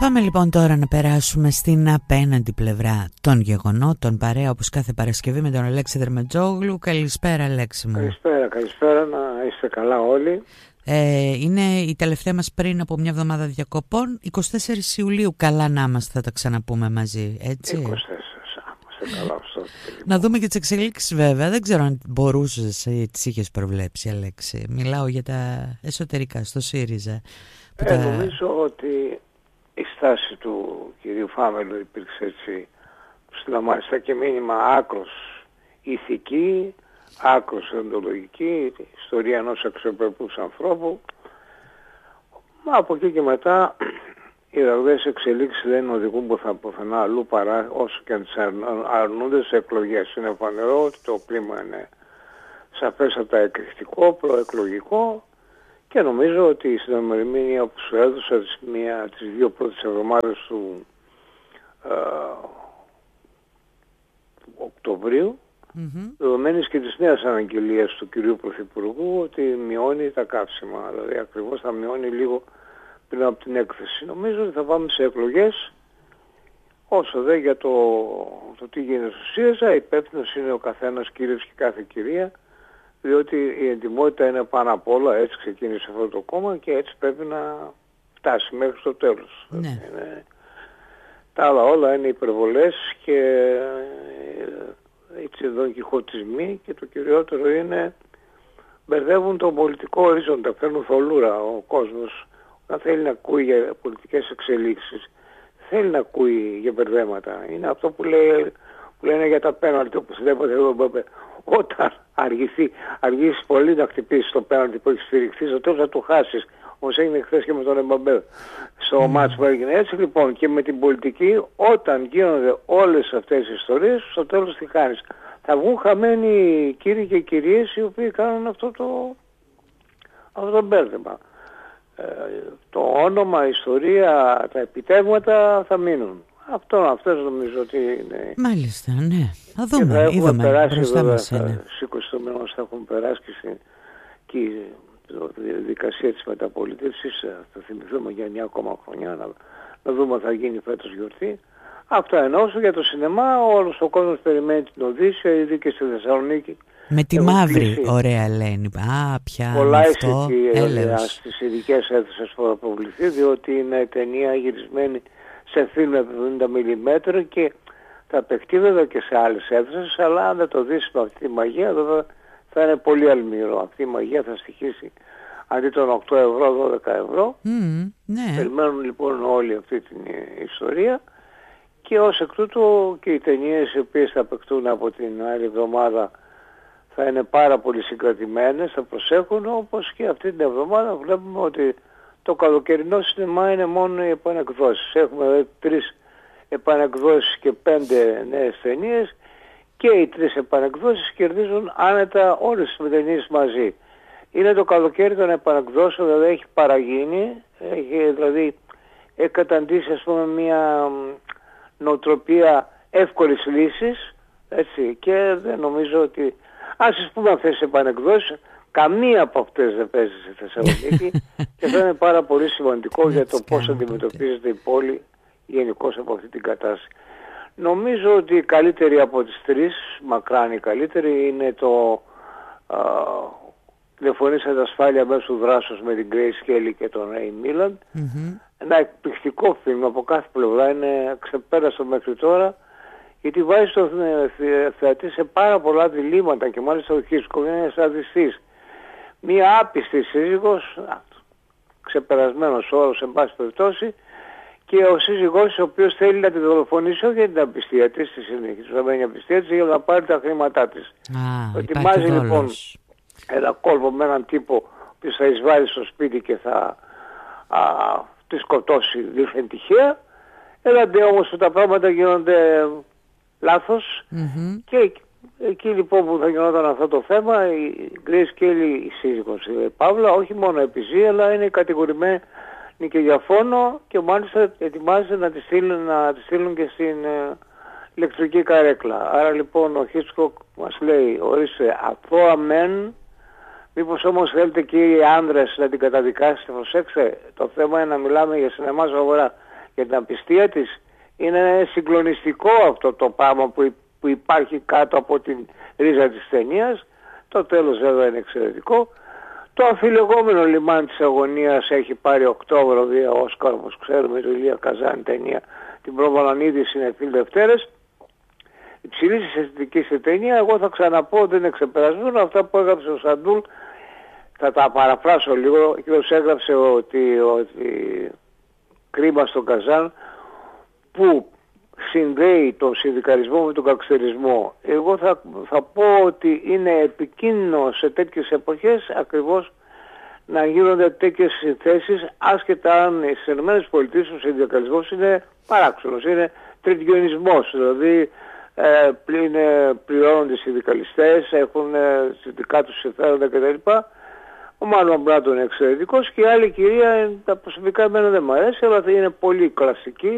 Πάμε λοιπόν τώρα να περάσουμε στην απέναντι πλευρά των γεγονότων, παρέα όπως κάθε Παρασκευή με τον Αλέξη Δερμετζόγλου. Καλησπέρα Αλέξη μου. Καλησπέρα, να είστε καλά όλοι. Είναι η τελευταία μας πριν από μια εβδομάδα διακοπών, 24 Ιουλίου, καλά να είμαστε, θα τα ξαναπούμε μαζί, έτσι. 24, καλά αυτό. Να δούμε και τις εξελίξεις βέβαια, δεν ξέρω αν μπορούσες ή τις είχες προβλέψει Αλέξη. Μιλάω για τα εσωτερικά στο ΣΥΡΙΖΑ. Νομίζω ότι η στάση του κυρίου Φάμελου υπήρξε έτσι, μάλιστα και μήνυμα άκρος ηθική, άκρος οντολογική, ιστορία ενός αξιοπρεπούς ανθρώπου. Μα από εκεί και μετά οι ραγδαίες εξελίξεις δεν οδηγούν πουθενά αλλού παρά όσο και αν τις αρνούνται σε εκλογές. Είναι φανερό ότι το κλίμα είναι σαφέστατα εκρηκτικό, προεκλογικό, και νομίζω ότι η συνομιλία που σου έδωσα τις δύο πρώτες εβδομάδες του Οκτωβρίου, δεδομένης και της νέας αναγγελίας του κυρίου Πρωθυπουργού ότι μειώνει τα καύσιμα, δηλαδή ακριβώς θα μειώνει λίγο πριν από την έκθεση. Νομίζω ότι θα πάμε σε εκλογές. Όσο δε για το τι γίνεται στο ΣΥΡΙΖΑ, υπεύθυνος είναι ο καθένας κύριος και κάθε κυρία, διότι η εντιμότητα είναι πάνω απ' όλα, έτσι ξεκίνησε αυτό το κόμμα και έτσι πρέπει να φτάσει μέχρι το τέλος. Ναι. Τα άλλα όλα είναι υπερβολές και έτσι δον κιχωτισμοί, και το κυριότερο είναι μπερδεύουν τον πολιτικό ορίζοντα, φέρνουν θολούρα ο κόσμος. Αν θέλει να ακούει για πολιτικές εξελίξεις, θέλει να ακούει για μπερδέματα. Είναι αυτό που λένε για τα πέναλτι, όπως βλέπετε εδώ, όταν αργήσει πολύ να χτυπήσεις το πέναλτι που έχει στηριχθεί, στο τέλος θα το χάσεις. Όπως έγινε χθες και με τον Εμπαμπέ στο μάτς που έγινε. Έτσι λοιπόν και με την πολιτική, όταν γίνονται όλες αυτές οι ιστορίες, στο τέλος τι κάνεις? Θα βγουν χαμένοι κύριοι και κυρίες οι οποίοι κάνουν αυτό το μπέρδεμα. Το όνομα, η ιστορία, τα επιτεύγματα θα μείνουν. Αυτές νομίζω ότι είναι. Μάλιστα, ναι. Θα δούμε, είδαμε μπροστά μας είναι. Στις 20 του μηνός θα έχουν περάσει και η διαδικασία της μεταπολίτευσης. Θα θυμηθούμε για 9 ακόμα χρονιά, να δούμε αν θα γίνει φέτος γιορτή. Αυτά ενώ για το σινεμά, όλος ο κόσμος περιμένει την Οδύσσεια, ήδη και στη Θεσσαλονίκη. Με τη μαύρη, ωραία λένε. Πια πολλά αυτό, εισιτήρια στις ειδικές αίθουσες που θα προβληθεί, διότι είναι ταινία γυρισμένη σε φιλμ 70 mm και θα παιχτεί βέβαια και σε άλλες αίθουσες, αλλά αν δεν το δεις με αυτή τη μαγεία, βέβαια θα είναι πολύ αλμύρο. Αυτή η μαγεία θα στοιχίσει αντί των 8 ευρώ, 12 ευρώ. Ναι. Περιμένουν λοιπόν όλη αυτή την ιστορία, και ως εκ τούτου και οι ταινίες οι οποίες θα παιχτούν από την άλλη εβδομάδα θα είναι πάρα πολύ συγκρατημένες, θα προσέχουν, όπως και αυτή την εβδομάδα βλέπουμε ότι το καλοκαιρινό σινεμά είναι μόνο οι επανεκδόσεις. Έχουμε 3 επανεκδόσεις και 5 νέες ταινίες, και οι 3 επανεκδόσεις κερδίζουν άνετα όλες τις ταινίες μαζί. Είναι το καλοκαίρι των επανεκδόσεων, δηλαδή έχει παραγίνει, δηλαδή έχει καταντήσει ας πούμε μια νοοτροπία εύκολης λύσης, έτσι, και δεν νομίζω ότι ας πούμε αυτές τις επανεκδόσεις, καμία από αυτές δεν παίζει στη Θεσσαλονίκη και θα είναι πάρα πολύ σημαντικό για το πώς αντιμετωπίζεται η πόλη γενικώς από αυτή την κατάσταση. Νομίζω ότι η καλύτερη από τις 3, μακράν η καλύτερη, είναι το τηλεφωνήσατε ασφάλεια μέσω δράσεως με την Grace Kelly και τον Ray Milland. Ένα εκπληκτικό φιλμ από κάθε πλευρά, είναι ξεπέραστο μέχρι τώρα, γιατί βάζει τον θεατή σε πάρα πολλά διλήμματα, και μάλιστα ο Χίσκο είναι σαδιστής. Μία άπιστη σύζυγος, ξεπερασμένος όρος εν πάση περιπτώσει, και ο σύζυγός ο οποίος θέλει να τη δολοφονήσει όχι για την απιστία της, στη συνεχιζόμενη απιστία της, για να πάρει τα χρήματά της. Ετοιμάζει λοιπόν ένα κόλπο με έναν τύπο που θα εισβάλλει στο σπίτι και θα τη σκοτώσει δίθεν τυχαία. Έλαντε όμως που τα πράγματα γίνονται λάθος, και εκεί λοιπόν που θα γινόταν αυτό το θέμα, η Grace Kelly, η σύζυγος η Παύλα, όχι μόνο επιζεί, αλλά είναι κατηγορημένη και για φόνο, και μάλιστα ετοιμάζεται να τη στείλουν και στην ηλεκτρική καρέκλα. Άρα λοιπόν ο Χίτσκοκ μας λέει, ορίστε, αθώα μεν, μήπως όμως θέλετε και οι άνδρες να την καταδικάσετε? Προσέξτε, το θέμα είναι να μιλάμε για σινεμά σοβαρά. για την απιστία της. Είναι συγκλονιστικό αυτό το πράγμα που υπάρχει κάτω από την ρίζα της ταινίας. Το τέλος βέβαια είναι εξαιρετικό. Το αμφιλεγόμενο λιμάνι της αγωνίας έχει πάρει 8 βραβεία Όσκαρ, όπως ξέρουμε, το Ηλία Καζάνη ταινία. Την προβολανίδη Συνεφίλ Δευτέρες. Υψηλής αισθητικής σε ταινία. Εγώ θα ξαναπώ ότι δεν ξεπερασμούν αυτά που έγραψε ο Σαντούλ. Θα τα παραφράσω λίγο. Εκείνος έγραψε ότι κρίμα στον Καζάν που συνδέει τον συνδικαλισμό με τον καγκστερισμό. Εγώ θα πω ότι είναι επικίνδυνο σε τέτοιες εποχές ακριβώς να γίνονται τέτοιες συνθέσεις, άσχετα αν στις ΗΠΑ ο συνδικαλισμός είναι παράξενος, είναι τριτγενισμός, δηλαδή πληρώνονται οι συνδικαλιστές, έχουν συνδικά τους συμφέροντα κτλ. Ο Μάρλον Μπράντο είναι εξαιρετικός και η άλλη κυρία, τα προσωπικά εμένα δεν μου αρέσει, αλλά είναι πολύ κλασική.